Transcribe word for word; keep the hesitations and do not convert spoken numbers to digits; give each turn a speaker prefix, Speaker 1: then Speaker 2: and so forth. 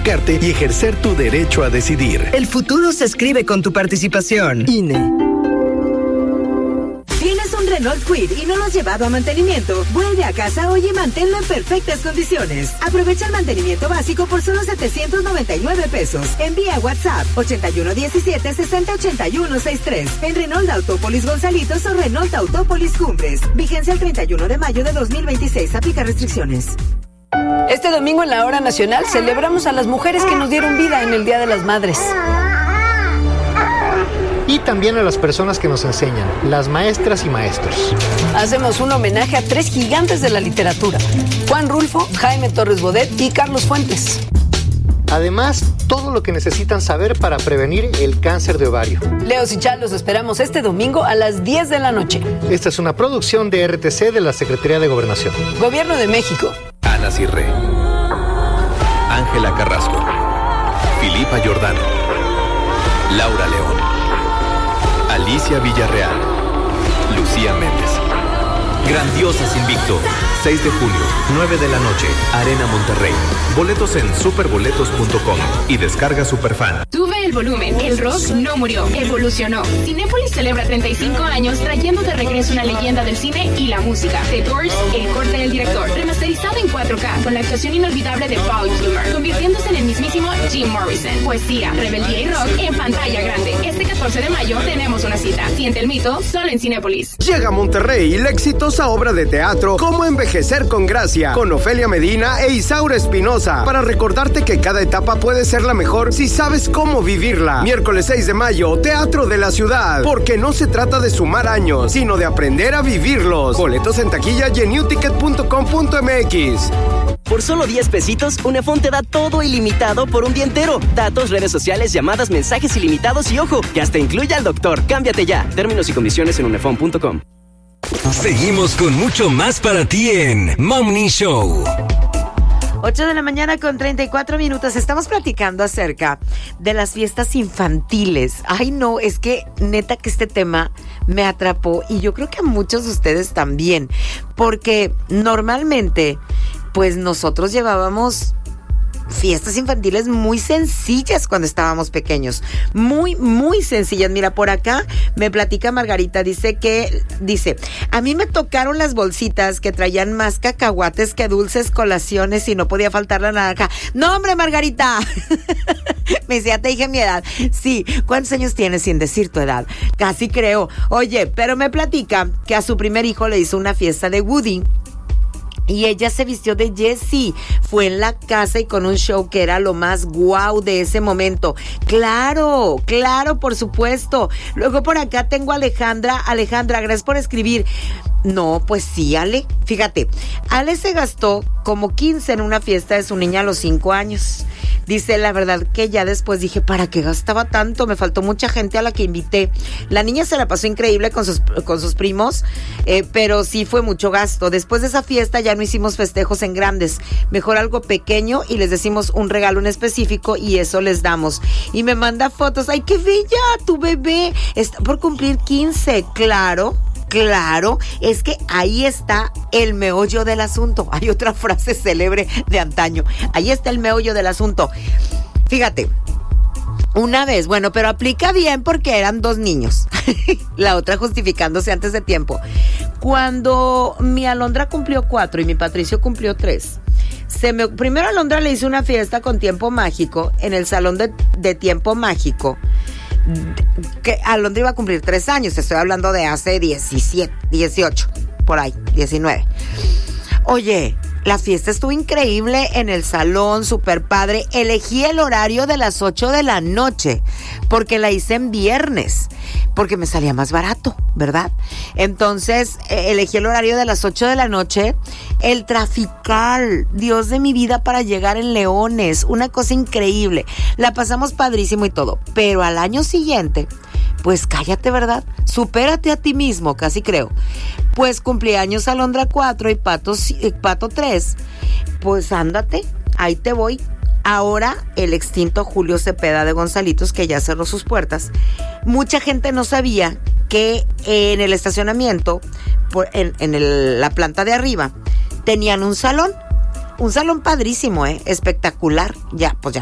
Speaker 1: identificarte y ejercer tu derecho a decidir.
Speaker 2: El futuro se escribe con tu participación. I N E.
Speaker 3: ¿Tienes un Renault Kwid y no lo has llevado a mantenimiento? Vuelve a casa hoy y manténlo en perfectas condiciones. Aprovecha el mantenimiento básico por solo setecientos noventa y nueve pesos. Envía WhatsApp ochenta y uno diecisiete sesenta ochenta y uno sesenta y tres en Renault Autópolis Gonzalitos o Renault Autópolis Cumbres. Vigencia el treinta y uno de mayo de dos mil veintiséis. Aplica restricciones.
Speaker 4: Este domingo en la Hora Nacional celebramos a las mujeres que nos dieron vida en el Día de las Madres.
Speaker 5: Y también a las personas que nos enseñan, las maestras y maestros.
Speaker 4: Hacemos un homenaje a tres gigantes de la literatura: Juan Rulfo, Jaime Torres Bodet y Carlos Fuentes.
Speaker 5: Además, todo lo que necesitan saber para prevenir el cáncer de ovario.
Speaker 4: Leos y Chal, los esperamos este domingo a las diez de la noche.
Speaker 5: Esta es una producción de R T C de la Secretaría de Gobernación.
Speaker 4: Gobierno de México.
Speaker 1: Ana Cirré, Ángela Carrasco, Filipa Giordano, Laura León, Alicia Villarreal, Lucía Méndez. Grandiosas Invicto, seis de junio, nueve de la noche, Arena Monterrey. Boletos en superboletos punto com y descarga Superfan.
Speaker 6: Sube el volumen, el rock no murió, evolucionó. Cinépolis celebra treinta y cinco años trayendo de regreso una leyenda del cine y la música. The Doors, El corte del director, remasterizado en cuatro K con la actuación inolvidable de Paul Plummer, convirtiéndose en el mismísimo Jim Morrison. Poesía, rebeldía y rock en pantalla grande. Este catorce de mayo tenemos una cita. Siente el mito solo en Cinépolis.
Speaker 7: Llega a Monterrey la exitosa obra de teatro Cómo envejecer con gracia, con Ofelia Medina e Isaura Espinosa, para recordarte que cada etapa puede ser la mejor si sabes cómo vivirla. Miércoles seis de mayo, Teatro de la Ciudad, porque no se trata de sumar años, sino de aprender a vivirlos. Boletos en taquilla y en new ticket punto com punto m x.
Speaker 8: Por solo diez pesitos, Unefón te da todo ilimitado por un día entero. Datos, redes sociales, llamadas, mensajes ilimitados y ojo, que hasta incluye al doctor. Cámbiate ya. Términos y condiciones en unefón punto com.
Speaker 9: Seguimos con mucho más para ti en Morning Show.
Speaker 10: ocho de la mañana con treinta y cuatro minutos. Estamos platicando acerca de las fiestas infantiles. Ay, no, es que neta que este tema me atrapó y yo creo que a muchos de ustedes también, porque normalmente pues nosotros llevábamos fiestas infantiles muy sencillas cuando estábamos pequeños, muy, muy sencillas. Mira, por acá me platica Margarita, dice que, dice, a mí me tocaron las bolsitas que traían más cacahuates que dulces colaciones y no podía faltar la naranja. No, hombre, Margarita. Me dice, ya te dije mi edad. Sí, ¿cuántos años tienes sin decir tu edad? Casi creo. Oye, pero me platica que a su primer hijo le hizo una fiesta de Woody y ella se vistió de Jessie. Fue en la casa y con un show que era lo más guau de ese momento. Claro, claro, por supuesto. Luego por acá tengo a Alejandra. Alejandra, gracias por escribir. No, pues sí, Ale. Fíjate, Ale se gastó como quince en una fiesta de su niña a los cinco años. Dice, la verdad que ya después dije, ¿para qué gastaba tanto? Me faltó mucha gente a la que invité. La niña se la pasó increíble con sus, con sus primos, eh, pero sí fue mucho gasto. Después de esa fiesta ya no hicimos festejos en grandes. Mejor algo pequeño y les decimos un regalo en específico y eso les damos. Y me manda fotos. ¡Ay, qué bella! Tu bebé está por cumplir quince. Claro. Claro, es que ahí está el meollo del asunto. Hay otra frase célebre de antaño. Ahí está el meollo del asunto. Fíjate, una vez, bueno, pero aplica bien porque eran dos niños. La otra justificándose antes de tiempo. Cuando mi Alondra cumplió cuatro y mi Patricio cumplió tres, se me, primero a Alondra le hice una fiesta con tiempo mágico en el salón de, de tiempo mágico. Que Alondra iba a cumplir tres años, estoy hablando de hace diecisiete, dieciocho, por ahí, diecinueve. Oye, la fiesta estuvo increíble en el salón, súper padre. Elegí el horario de las ocho de la noche, porque la hice en viernes, porque me salía más barato, ¿verdad? Entonces, eh, elegí el horario de las ocho de la noche. El trafical, Dios de mi vida, para llegar en Leones, una cosa increíble. La pasamos padrísimo y todo, pero al año siguiente, pues cállate, ¿verdad? Supérate a ti mismo, casi creo. Pues cumpleaños Alondra cuatro y Pato, eh, Pato tres. Pues ándate, ahí te voy. Ahora el extinto Julio Cepeda de Gonzalitos, que ya cerró sus puertas. Mucha gente no sabía que en el estacionamiento, por, en, en el, la planta de arriba, tenían un salón. Un salón padrísimo, ¿eh? Espectacular. Ya, pues ya